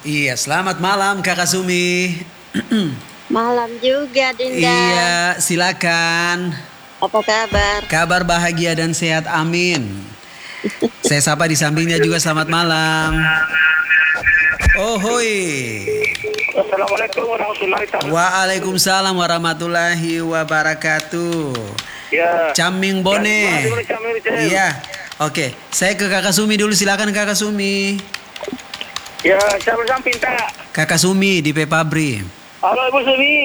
Iya, selamat malam Kakak Sumi. Malam juga, Dinda. Iya, silakan. Apa kabar? Kabar bahagia dan sehat, amin. Saya sapa di sampingnya juga selamat malam. Oh hoi. Assalamualaikum warahmatullahi wabarakatuh. Waalaikumsalam warahmatullahi wabarakatuh. Ya. Caming Bone. Iya. Oke, saya ke Kakak Sumi dulu, silakan Kakak Sumi. Ya, siapa samping tak? Kakak Sumi di Pepabri. Halo Ibu Sumi.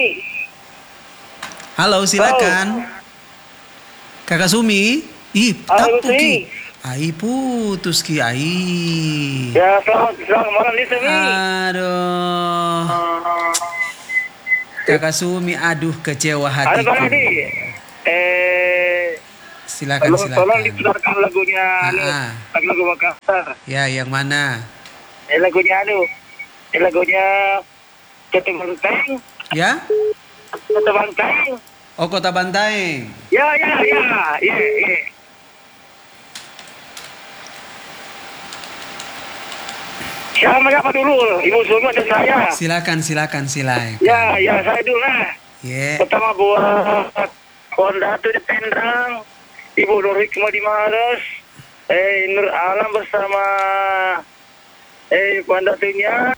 Halo, silakan. Kakak Sumi. Ih, Halo, tapu Sumi. ki. Ai putus ki ai. Ya, selamat malam nih Sumi. Aduh. Kakak Sumi, aduh kecewa Halo hatiku. Bang Adi. Silakan, tolong silakan. diputarkan lagunya lagu Makassar. Ya, yang mana? Lagunya Kota Banteng. Ya? Kota Banteng. Oh, Kota Bantaeng. Ya. Siapa apa dulu? Ibu Sumi ada saya. Silakan. Ya, saya dulu lah. Ya. Pertama buat Datu di Pendrang, Ibu Nur Hikmah di Maros, Nur Alam bersama Datunya,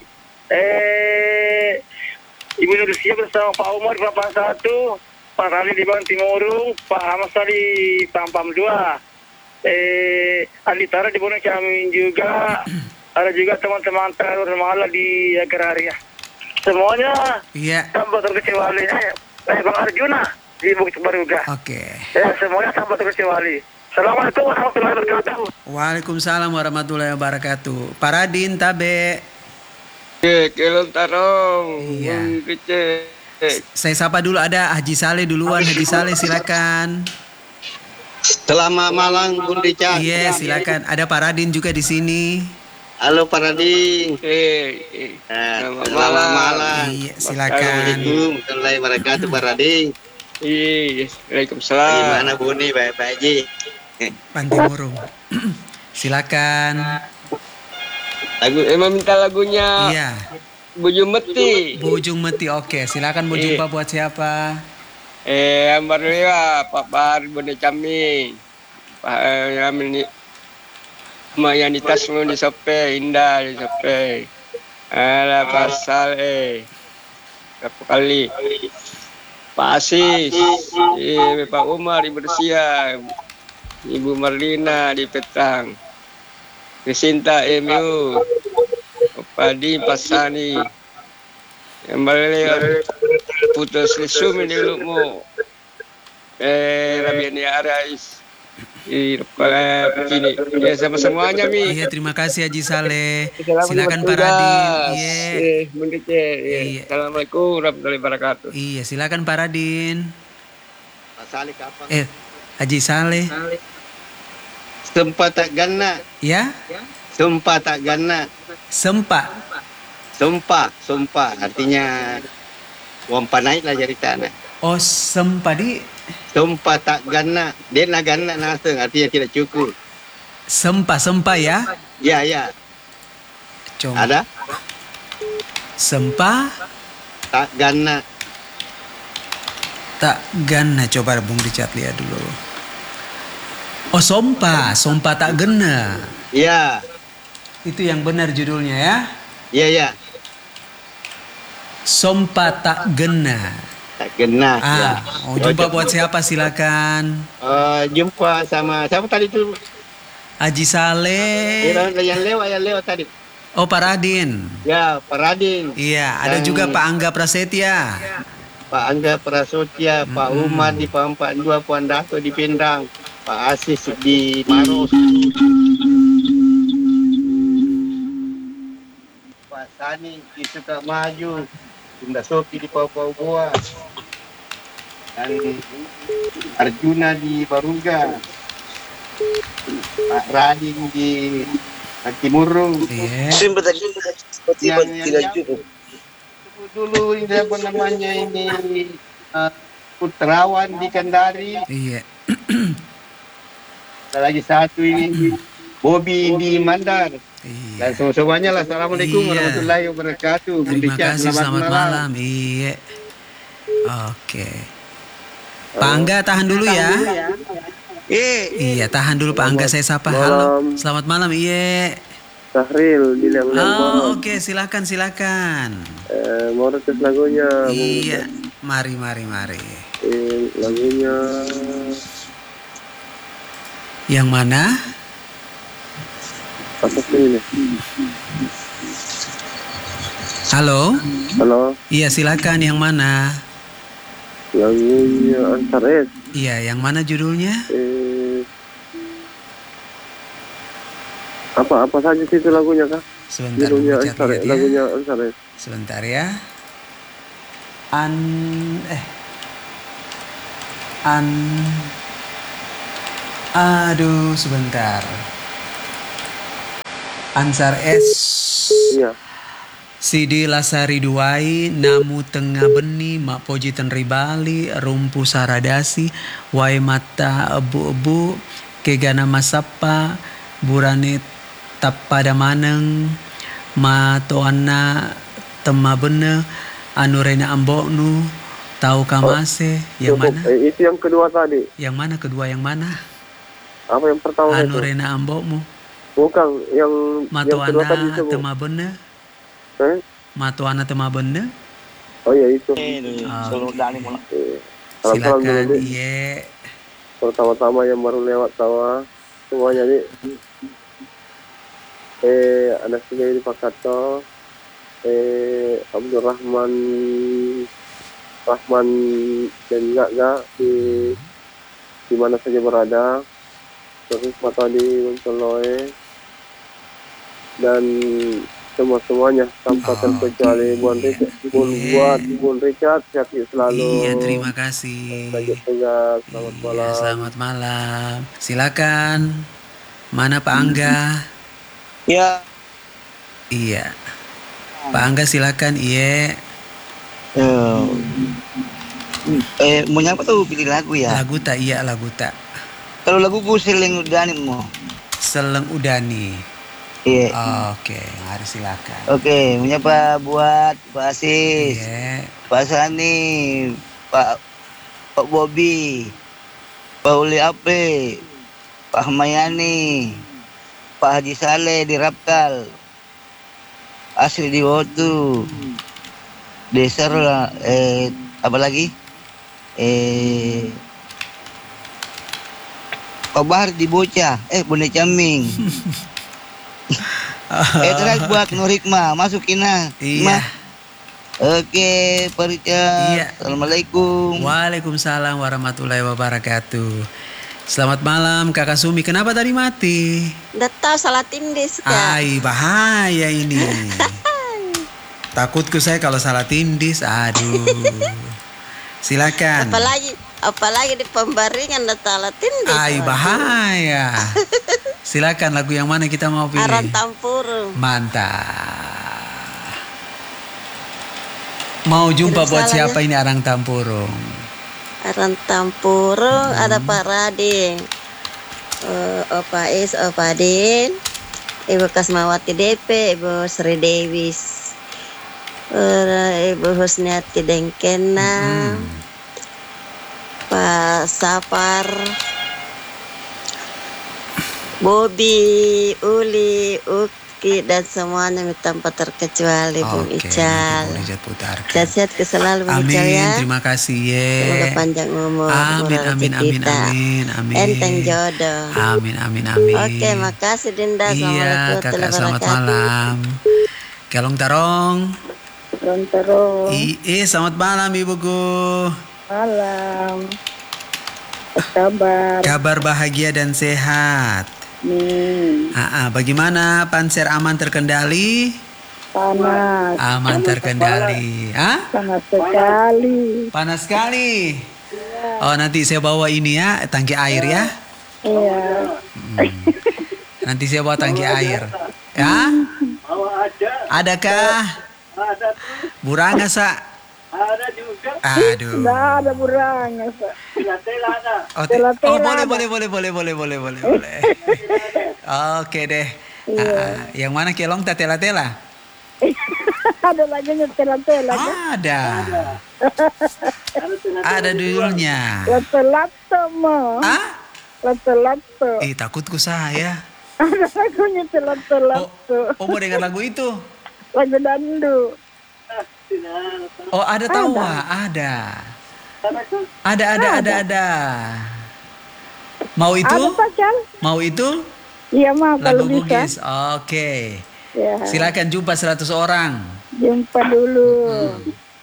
Ibu Nursia bersama Pak Umar di Pampang 1, Pak Rani di Bang Timurung, Pak Hamzah di Pampang 2, Andi Tara di Bono Camin juga, ada juga teman-teman teror malah di Agraria. Semuanya Iya. tanpa terkecuali Bang Arjuna di Bukit Baruga. Oke. Ya, semuanya tanpa terkecuali. Assalamualaikum warahmatullahi wabarakatuh. Waalaikumsalam warahmatullahi wabarakatuh. Paradin tabe. Kelon tarong. Iya. Kecek. Saya sapa dulu, ada Haji Saleh duluan. Haji Saleh silakan. Selamat malam Bun Richard. Iya, silakan. Ada Paradin juga di sini. Halo Parading. Selamat Selamat malam. Iya, silakan. Assalamualaikum warahmatullahi wabarakatuh Parading. Iya, Waalaikumsalam. Gimana Buni, baik-baik Haji? Panti Murung. Silakan. Minta lagunya Iya. Bujung Meti. Bujung Meti, oke. Silakan mau jumpa buat siapa? Ambar Lewa, Pak Bar Bone Caming. Pak Yamin Mayanitas mau di Sope, Indah di Sope. Ada pasal berapa kali? Pak Asis, Pak Umar di Bersia, Ibu Marlina di Petang, Krisinta Emu, Padi Pasani, yang balik putus lesum ini lukmu, Rabiani Arais, begini, ya sama semuanya mi. Iya, terima kasih Haji Saleh. Silakan Paradin. Iya. Iya. Assalamualaikum warahmatullahi wabarakatuh. Iya, silakan Paradin. Pak Saleh kapan? Haji Saleh. Sempat tak gana. Ya? Sumpah tak gana. Sempak. Sumpah. Artinya wampa naik lah jadi tanah. Oh, sempadi. Sumpah tak gana. Dia nak gana naseng, artinya tidak cukup. Sempa ya? Ya. Coba. Ada? Sempa Tak gana. tak gana. Coba Bung Richard lihat dulu. Oh, sompa tak gena. Ya. Itu yang benar judulnya ya. Ya. Sompa tak gena. Tak gena. Ya. Oh, jumpa buat siapa silakan. Jumpa sama siapa tadi tu? Haji Saleh. Yang lewat tadi. Oh, Paradin. Ya, Paradin. Iya, ada juga Pak Angga Prasetya. Pak Angga Prasetya, Pak Umar di Pampang 2, Puan Dato di Pendang, Pak Asis di Maros, Pak Sani di Sukamaju, Bunda Sopi di Papua Goa, dan Arjuna di Baruga, Pak Radin di Timurung. Iya. Yang dulu ini apa namanya ini Putrawan di Kendari. Iya. Ada lagi satu ini Bobby di Mandar. Dan Iya. semuanya lah. Assalamualaikum Iya. warahmatullahi wabarakatuh. Bung Terima Richard, kasih, selamat malam. Iya. Oke. Pak Angga tahan dulu ya. Iya, tahan dulu Pak Angga, saya sapa. Halo. Selamat malam. Iya. Sahril di Oh, oke, silakan. mau request lagunya. Iya. Mari. Lagunya Yang mana? apa sih ini? Halo. Halo, Iya, silakan. Yang mana? lagunya Ansar S. Iya, yang mana judulnya? Apa saja sih itu lagunya kak? Sebentar, Judulnya Bung Ansar, Richard, ya. lagunya Ansar S. Sebentar ya. Aduh, sebentar. Ansar S. Iya. Sidi Lasari Duai, Namu Tengah Beni, Mak Poji Tenri Bali, Rumpu Saradasi, Wai Mata Ebu-ebu, Kegana Masapa, Burane Tapada Maneng, Matoana Tema Bene, Anurena Amboknu, Tau Kamase, yang Cukup. mana? Itu yang kedua tadi. Yang mana kedua yang mana? Apa yang pertama itu? Anurena Ambokmu, Bukan, yang kedua tadi Matoana itu. Bu. Tema Bene, Eh? Matoana Tema Bene. Oh iya itu. Silakan, Salam-salam dulu, Dik. iya. Pertama-tama yang baru lewat tawa semuanya nih. Anak juga di Pakato. Abdurrahman dan Gak di mana saja berada. Terus mata di Wontoloe dan semuanya tanpa terkecuali Bun Richard sehat selalu. Iya, terima kasih. Lanjut tugas. Selamat Iya, malam. selamat malam. Silakan. Mana Pak Angga? Ya. Iya. Pak Angga silakan. Iya. Mau nyapa tuh pilih lagu ya? Lagu tak? Iya, lagu tak. Kalau lagu gue Seleng Udani mau. Seleng Udani. Iya. Oke, mari silakan. Oke, menyapa buat Pak Asis, Iya. Pak Sani, Pak Bobi, Pak Uli Ape, Pak Mayani, Pak Haji Saleh di Rapkal, Asri di Wotu, Deser lah, apa lagi? Pak Bahar di Bocah, Bone Caming. Terakhir buat Nur Hikmah, masukin lah. Iya. Oke, Pak Richard. Iya. Assalamualaikum. Waalaikumsalam warahmatullahi wabarakatuh. Selamat malam Kakak Sumi. Kenapa tadi mati? Udah tahu salah tindis kak. Ai, bahaya ini. Takutku saya kalau salah tindis. Aduh. Silakan. Apalagi di pembaringan udah salah tindis. Ai, bahaya. Silakan, lagu yang mana kita mau pilih? Aran Tampurung. Mantap. Mau jumpa buat siapa ini Arang Tampurung? Aran Tampurung ada Pak Rading, Opa Is, Opa Din, Ibu Kasmawati DP, Ibu Sri Devis, Ibu Husniati Dengkena, Pak Sapar, Bobi, Uli, Uki dan semuanya tanpa terkecuali Bung Ical. Sehat-sehat selalu Bung Ical Amin, ya. terima kasih ye. Semoga panjang umur. Amin. Enteng jodoh. Amin. Oke, makasih Dinda. Iya, Kakak selamat malam. Kelong Tarong. Selamat malam Ibuku. Malam. Apa kabar? Kabar bahagia dan sehat. Bagaimana Panser aman terkendali? Panas. Aman terkendali. Panas sekali. Panas sekali. Oh, nanti saya bawa ini ya, tangki air ya. Iya. Nanti saya bawa tangki air. Ya? Adakah? Buranga sa? Ada juga. Aduh. Tidak ada burangnya. Tela ada. Oh, Tela-tela oh ada. boleh. Oke deh. Iya. Yang mana kelong tak tela-tela? Ada lagunya tela-tela kan? Ada. Ada dulunya. Lato-lato mo. Lato-lato. Takutku saya. Ada lagunya lato-lato. Mau dengar lagu itu? Lagu dandu. Ada tahu ada. Ada. Mau itu? Ada pacar? Mau itu? Iya mau kalau Lagu bisa. Bugis. Oke. Ya. Silakan jumpa 100 orang. Jumpa dulu.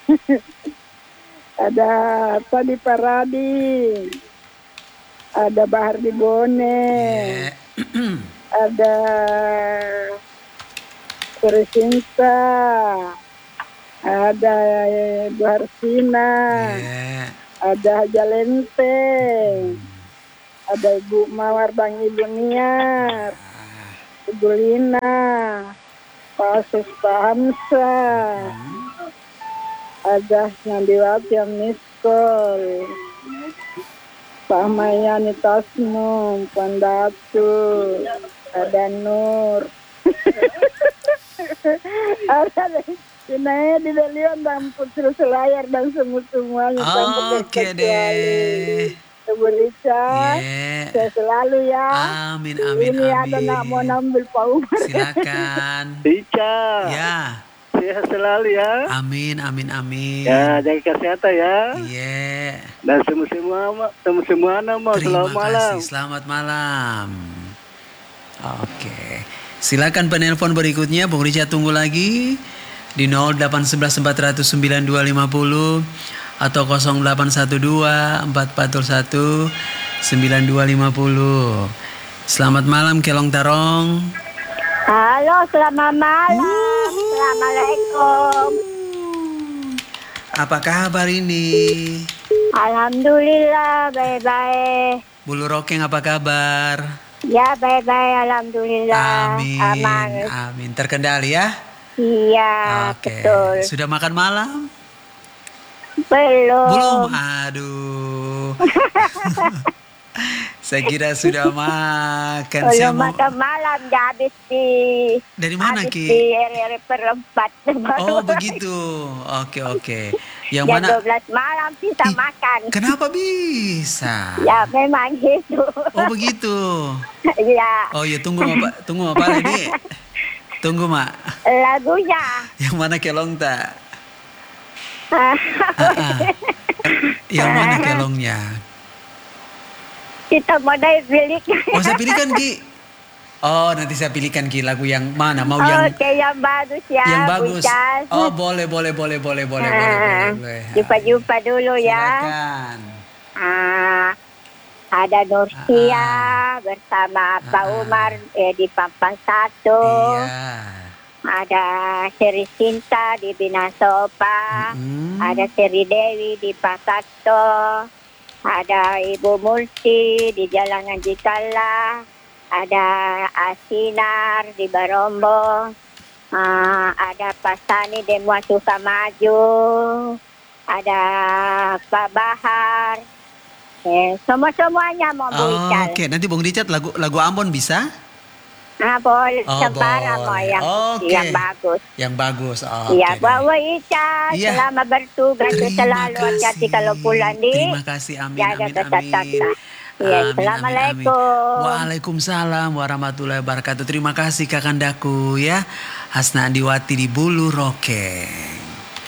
Ada Tadi Paradi. Ada Bahar di Bone. Ada Suri Sinta. Ada Bu Harsina. Ada Jalente. Ada Ibu Mawar Bang Ibu Niar. Ibu Lina. Pak Asis Pak Hamsa. Ada Nandiwati yang miskol. Pak Mayani Tasnum, Pandatu, ada Nur. Ada Sinaya di Delion dan Putri Selayar dan semuanya. Oke deh. Ibu Rica, saya selalu ya. Amin. Ini ada nak mau ngambil Pak Umar. Silakan. Rica. Ya. Sehat selalu ya. Amin. Ya, jaga kesehatan ya. Iya. Dan semua nama selamat malam. Selamat malam. Oke. Silakan penelpon berikutnya, Bung Rica tunggu lagi di 0811 400 9250 atau 0812 4401 9250. Selamat malam Kelong Tarong. Halo, selamat malam. Assalamualaikum. Apa kabar ini? Alhamdulillah, baik-baik. Bulu Rokeng apa kabar? Ya, baik-baik, alhamdulillah. Amin. Amin. Terkendali ya? Iya, betul. Sudah makan malam? Belum. Aduh. Saya kira sudah makan. Belum makan malam, habis dari mana Ki? Di RR Perempat. Oh begitu. Oke. Yang jam mana? 12 malam bisa makan. Kenapa bisa? Ya memang gitu. Oh begitu. Iya. Oh ya tunggu Pak Ledi. Tunggu Mak. Lagunya. Yang mana Kelong tak? Yang mana Kelongnya? Kita mau pilih. Oh saya pilihkan Ki. Oh nanti saya pilihkan Ki lagu yang mana? Mau yang? Oke yang bagus ya. Yang bagus. Bukan. Oh boleh. Jumpa dulu ya. Silakan. Ada Nursia bersama Pak Umar di Pampang 1. Iya. Ada Seri Sinta di Binasopa. Ada Seri Dewi di Pakato. Ada Ibu Multi di Jalangan Jikala. Ada Asinar di Barombo. Ada Pak Sani di Muasuka Maju. Ada Pak Bahar. Semua-semuanya mau Bu Ical. Oke, nanti Bung Richard lagu Ambon bisa? Boleh. Sembara mau yang bagus. Yang bagus. Iya, bawa Ica. Selamat bertugas selalu. Hati-hati kalau pulang di. Terima kasih. Amin. Ya, Assalamualaikum. Waalaikumsalam warahmatullahi wabarakatuh. Terima kasih Kakandaku ya. Hasna Andiwati di Bulu Rokeng.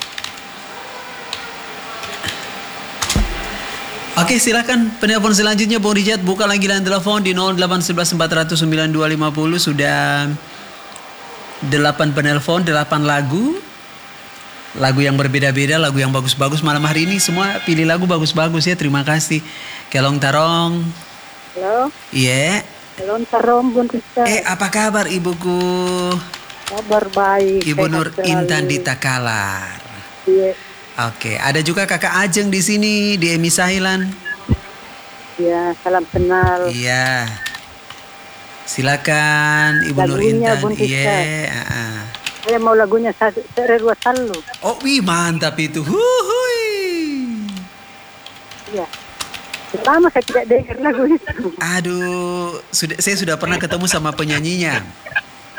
Oke, silakan penelpon selanjutnya Bung Richard, buka lagi line telepon di 0811 400 9250. Sudah 8 penelpon, 8 lagu. Lagu yang berbeda-beda, lagu yang bagus-bagus malam hari ini semua pilih lagu bagus-bagus ya. Terima kasih. Kelong Tarong. Halo. Iya. Kelong Tarong Bung Richard. Apa kabar ibuku? Kabar baik. Ibu Nur Intan di Takalar. Iya. Oke, ada juga Kakak Ajeng di sini di Emi Sahilan. Iya, salam kenal. Iya. Silakan Ibu Nur Intan. Iya, Saya mau lagunya Sererua Salu. Oh, wih mantap itu. Huhui. Iya. Lama saya tidak dengar lagu itu. Aduh, saya sudah pernah ketemu sama penyanyinya.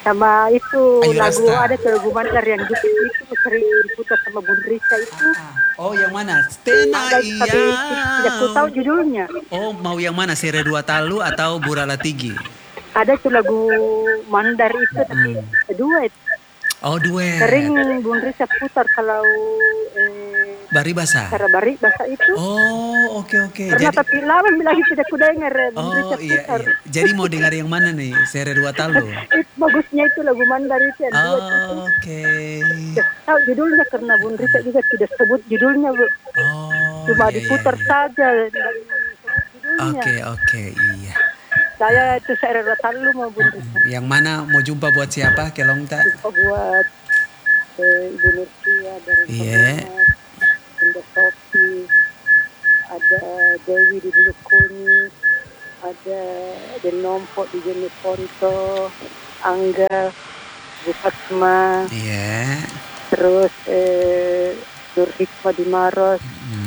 Sama itu Ayu lagu Rasta. ada tuh lagu Mandar yang gitu itu sering diputar sama Bun Risa itu. Oh, yang mana? Stena Ada iya. tapi tidak ku tahu judulnya. Oh, mau yang mana? Sere Dua Talu atau Burala Tigi? Ada tuh lagu Mandar itu tapi kedua itu. Oh, duet. Sering Bun Risa putar kalau Bari Basa. cara bari bahasa itu. Oh, oke. Karena Jadi, tapi lama lagi tidak ku dengar Bun oh Risa iya. putar. Jadi mau dengar yang mana nih? Sere Dua Talu. Itu bagusnya itu lagu Mandar itu yang dua itu. Oke. Tidak tahu judulnya karena Bun Risa juga tidak sebut judulnya Bu. Oh, Cuma iya, diputar iya. saja dan judulnya. Oke, iya. Saya itu saya Talu mau Bun Risa. Yang mana mau jumpa buat siapa? Kelongta? Buat Ibu Nurkia dari Iya. Bunda Sofi, ada Dewi di Bulukunyi, ada Denompok di Jeneponto, Angga, Bu Fatma, Iya. terus Nur Hikmah di Maros,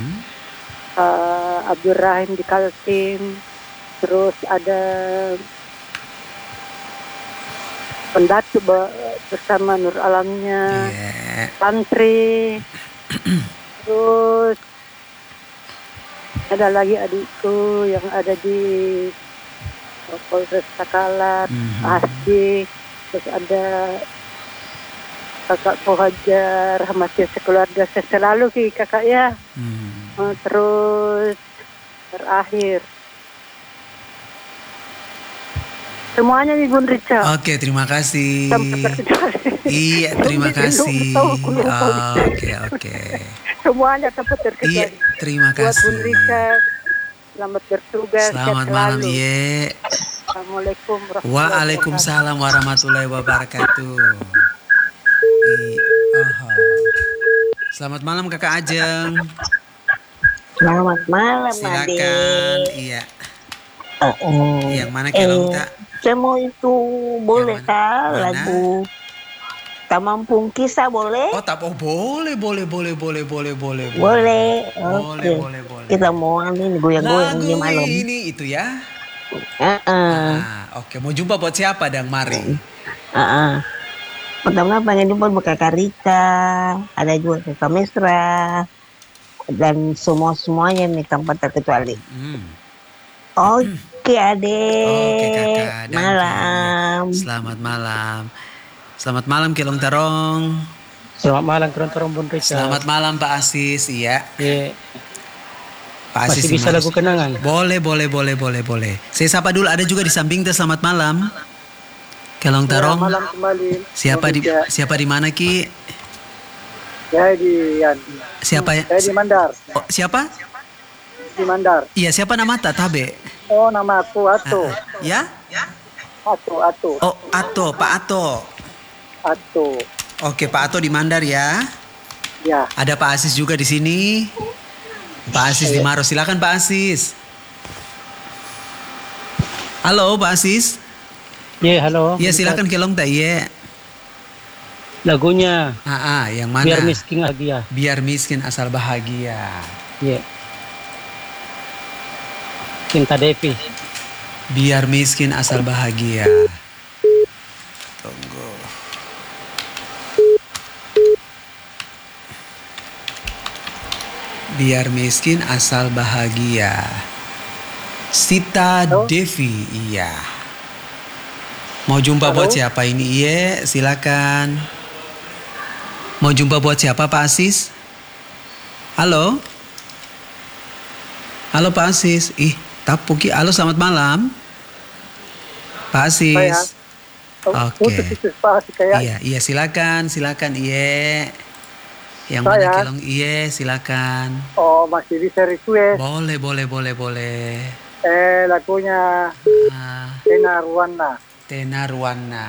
Abdul Rahim di Kaltim, terus ada Pendatu bersama Nur Alamnya, Iya. Santri, terus ada lagi adikku yang ada di Polres Takalar, Asdi, terus ada kakak Kohajar, Hamasya sekeluarga saya selalu ki kakak ya. Terus terakhir semuanya nih Bun Rica. Oke, terima kasih. Sampai berkecuali. Iya, terima kasih. Oke. Semuanya tanpa terkecuali. Iya, terima Buat kasih. Bun Rica, selamat bertugas. Selamat sehat malam, selalu. Ye. Assalamualaikum warahmatullahi Waalaikumsalam warahmatullahi wabarakatuh. Selamat malam Kakak Ajeng. Selamat malam, Silakan. Iya. Yang mana Kelongta? Saya mau itu boleh Yang kah mana? lagu Tamampung Kisah boleh? Oh, boleh. Boleh. Boleh. Oke. Kita mau ini goyang-goyang di Lagu malam. ini itu ya. Oke, mau jumpa buat siapa Dang Mari? Pertama pengen jumpa buat Kakak Rika, ada juga Kakak Mesra, dan semuanya nih tanpa terkecuali. Oke adek. Oke kakak. Malam. Selamat malam Kelong Tarong. Selamat malam Kelong Tarong Bun Rica. Selamat malam Pak Asis. Iya. Pak Asis masih bisa lagu kenangan. Boleh. Saya sapa dulu, ada juga di samping teh. Selamat malam Kelong Tarong. Malam kembali. Siapa di mana Ki? Saya di Siapa ya? Saya di Mandar. Oh, siapa? Di Mandar. Iya, siapa nama Tabe? Oh, nama aku Ato. Ya? Ato. Oh, Ato, Pak Ato. Ato. Oke, Pak Ato di Mandar ya. Ya. Ada Pak Asis juga di sini. Pak Asis di Maros. Silakan Pak Asis. Halo Pak Asis. Iya, halo. Iya, silakan Kelong tak iya. Lagunya. Yang mana? Biar miskin bahagia. Biar miskin asal bahagia. Iya. Cinta Devi. Biar miskin asal bahagia. Tunggu. Biar miskin asal bahagia. Sita Devi, iya. Mau jumpa buat siapa ini? Iya, silakan. Mau jumpa buat siapa Pak Asis? Halo? Halo Pak Asis. Tapuki. Halo, selamat malam. Pak Asis. Oke. Iya, silakan. Iya. Yang mana Kelong? Iya, silakan. Oh, masih bisa request. Boleh. Lagunya Tena Ruwana.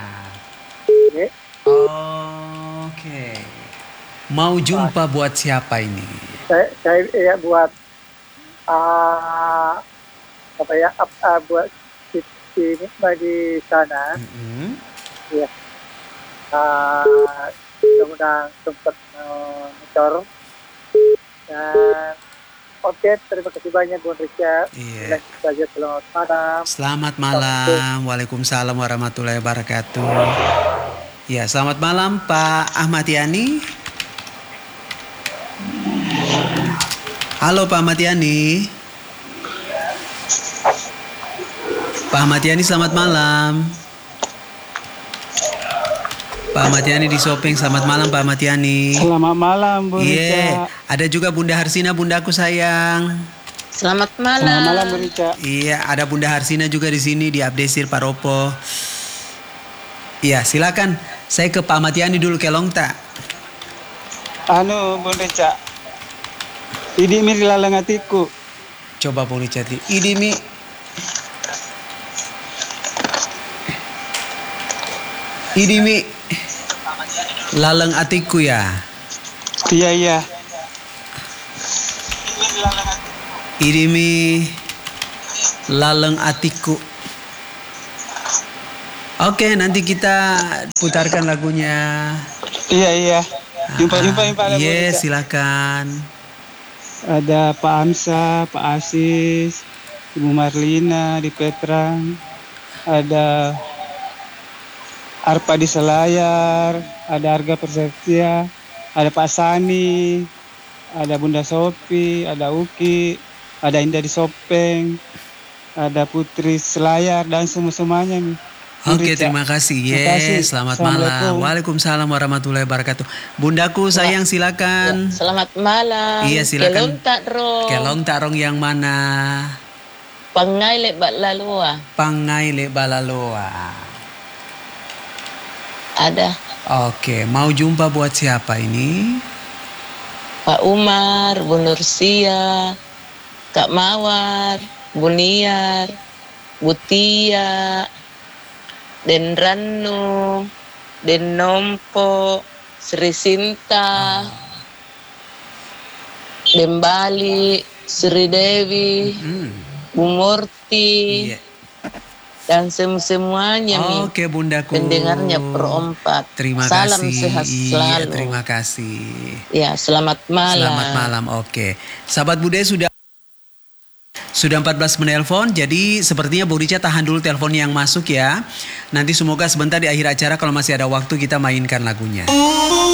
Oke. Mau jumpa buat siapa ini? Saya buat buat ini di sana. Ya. Mudah-mudahan sempat motor dan Oke, terima kasih banyak Bung Richard. Iya. Saja selamat malam. Selamat malam. Waalaikumsalam warahmatullahi wabarakatuh. Ya, selamat malam Pak Ahmad Yani. Halo Pak Ahmad Yani. Pak Ahmad Yani, selamat malam. Pak Ahmad Yani di Sopeng, selamat malam Pak Ahmad Yani. Selamat malam Bu Rica. Ada juga Bunda Harsina, bundaku sayang. Selamat malam. Selamat malam Bu Rica. Iya, ada Bunda Harsina juga di sini di Abdesir Paropo. Iya, silakan. Saya ke Pak Ahmad Yani dulu, ke Longta. Bu Rica. Idi mi lalang hatiku. Coba Bu Rica. Idi mi. Idi mi. Lalang atiku ya. Iya. Irimi laleng atiku. Oke, nanti kita putarkan lagunya. Iya. Jumpa. Iya, silakan. Ada Pak Amsa, Pak Asis, Ibu Marlina di Petrang. Ada Arpa di Selayar, ada Arga Persetia, ada Pak Sani, ada Bunda Sopi, ada Uki, ada Indah di Sopeng, ada Putri Selayar dan semuanya nih. Oke, terima kasih. Selamat malam. Waalaikumsalam warahmatullahi wabarakatuh. Bundaku sayang, silakan. Selamat malam. Iya, silakan. Kelong Tarong yang mana? Pangai le balaloa. Ada. Oke, mau jumpa buat siapa ini? Pak Umar, Bu Nursia, Kak Mawar, Bu Niar, Bu Tia, Den Ranu, Den Nompo, Sri Sinta, Den Bali, Sri Dewi, Bu Murti. Dan semuanya Oke, bundaku. Pendengarnya per 4. Terima Salam kasih. Sehat selalu. Terima kasih. Ya, selamat malam. Selamat malam. Oke. Sahabat Bude sudah 14 menelpon. Jadi sepertinya Bu Rica tahan dulu telepon yang masuk ya. Nanti semoga sebentar di akhir acara kalau masih ada waktu kita mainkan lagunya.